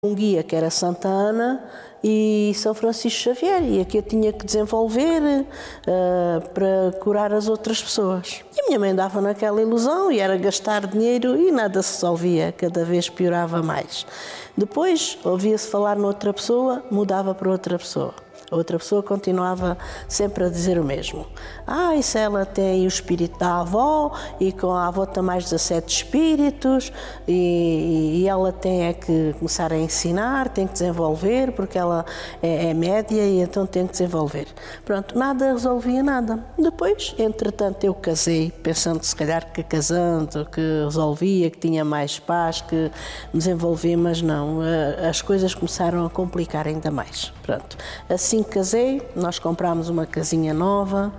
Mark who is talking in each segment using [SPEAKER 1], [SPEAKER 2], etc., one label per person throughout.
[SPEAKER 1] Um guia que era Santa Ana e São Francisco Xavier, e aqui eu tinha que desenvolver para curar as outras pessoas. E a minha mãe dava naquela ilusão e era gastar dinheiro e nada se resolvia, cada vez piorava mais. Depois ouvia-se falar noutra pessoa, mudava para outra pessoa. A outra pessoa continuava sempre a dizer o mesmo. Isso ela tem o espírito da avó e com a avó tem mais 17 espíritos e ela tem que começar a ensinar, tem que desenvolver porque ela é média e então tem que desenvolver. Pronto, nada resolvia nada. Depois, entretanto, eu casei, pensando se calhar que casando, que resolvia, que tinha mais paz, que desenvolvia, mas não, as coisas começaram a complicar ainda mais. Pronto, assim que casei, nós comprámos uma casinha nova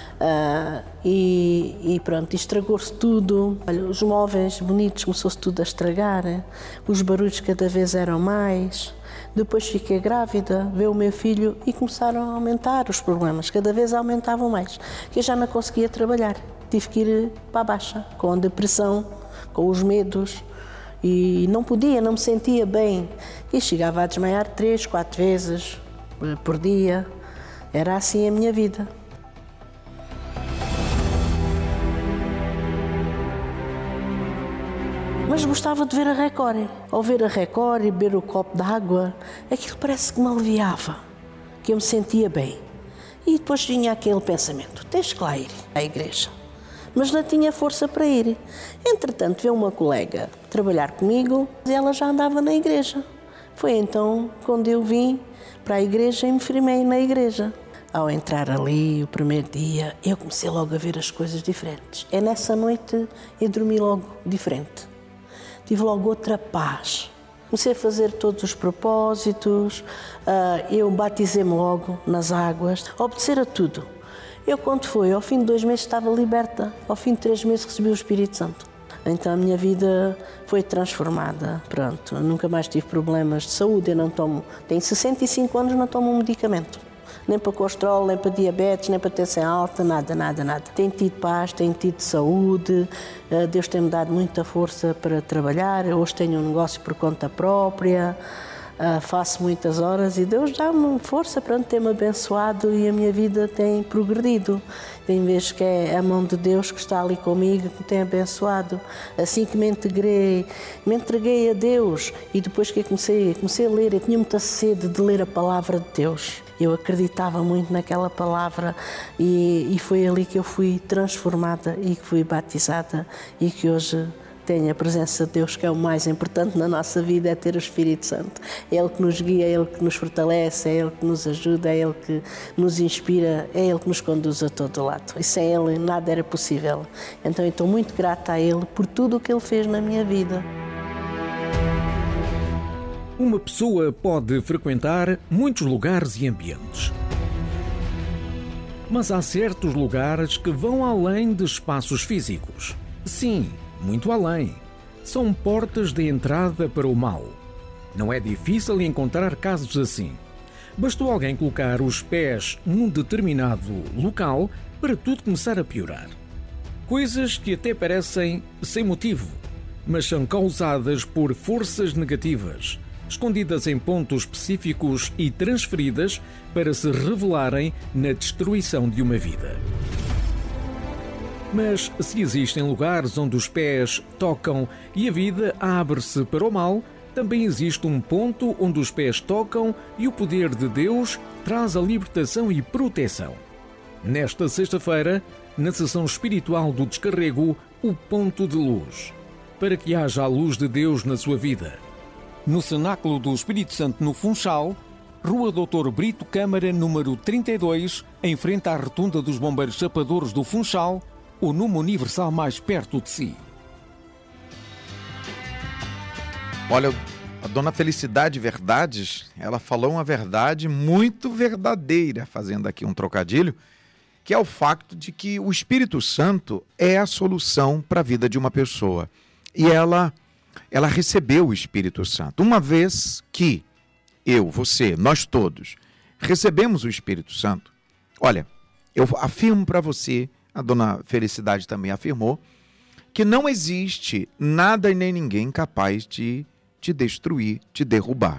[SPEAKER 1] e pronto, estragou-se tudo. Olha, os móveis bonitos começou-se tudo a estragar, os barulhos cada vez eram mais. Depois fiquei grávida, veio o meu filho e começaram a aumentar os problemas, cada vez aumentavam mais, que eu já não conseguia trabalhar, tive que ir para a baixa, com a depressão, com os medos. E não podia, não me sentia bem. E chegava a desmaiar 3, 4 vezes por dia. Era assim a minha vida. Mas gostava de ver a Record. Ao ver a Record e beber o copo de água, aquilo parece que me aliviava, que eu me sentia bem. E depois vinha aquele pensamento, tens que lá ir à igreja. Mas não tinha força para ir. Entretanto, veio uma colega trabalhar comigo e ela já andava na igreja. Foi então quando eu vim para a igreja e me firmei na igreja. Ao entrar ali, o primeiro dia, eu comecei logo a ver as coisas diferentes. Nessa noite eu dormi logo diferente. Tive logo outra paz. Comecei a fazer todos os propósitos, eu batizei-me logo nas águas, a obedecer a tudo. Eu, quando foi, ao fim de 2 meses estava liberta, ao fim de 3 meses recebi o Espírito Santo. Então a minha vida foi transformada, pronto, eu nunca mais tive problemas de saúde, eu não tomo, tenho 65 anos, não tomo um medicamento. Nem para colesterol, nem para diabetes, nem para tensão alta, nada. Tenho tido paz, tenho tido saúde, Deus tem-me dado muita força para trabalhar, hoje tenho um negócio por conta própria, faço muitas horas e Deus dá-me força para ter-me abençoado e a minha vida tem progredido. Tem vezes que é a mão de Deus que está ali comigo, que me tem abençoado. Assim que me entreguei a Deus e depois que eu comecei a ler, eu tinha muita sede de ler a palavra de Deus. Eu acreditava muito naquela palavra e foi ali que eu fui transformada e que fui batizada e que hoje tenho a presença de Deus, que é o mais importante na nossa vida, é ter o Espírito Santo. É Ele que nos guia, é Ele que nos fortalece, é Ele que nos ajuda, é Ele que nos inspira, é Ele que nos conduz a todo lado. E sem Ele nada era possível. Então eu estou muito grata a Ele por tudo o que Ele fez na minha vida.
[SPEAKER 2] Uma pessoa pode frequentar muitos lugares e ambientes. Mas há certos lugares que vão além de espaços físicos. Sim, muito além. São portas de entrada para o mal. Não é difícil encontrar casos assim. Bastou alguém colocar os pés num determinado local para tudo começar a piorar. Coisas que até parecem sem motivo, mas são causadas por forças negativas, escondidas em pontos específicos e transferidas para se revelarem na destruição de uma vida. Mas se existem lugares onde os pés tocam e a vida abre-se para o mal, também existe um ponto onde os pés tocam e o poder de Deus traz a libertação e proteção. Nesta sexta-feira, na sessão espiritual do Descarrego, o ponto de luz, para que haja a luz de Deus na sua vida. No Cenáculo do Espírito Santo, no Funchal, Rua Doutor Brito Câmara, número 32, em frente à Rotunda dos Bombeiros Chapadores do Funchal, o número universal mais perto de si.
[SPEAKER 3] Olha, a dona Felicidade Verdades, ela falou uma verdade muito verdadeira, fazendo aqui um trocadilho, que é o fato de que o Espírito Santo é a solução para a vida de uma pessoa. E ela recebeu o Espírito Santo. Uma vez que eu, você, nós todos recebemos o Espírito Santo, olha, eu afirmo para você, a dona Felicidade também afirmou, que não existe nada e nem ninguém capaz de te destruir, te derrubar.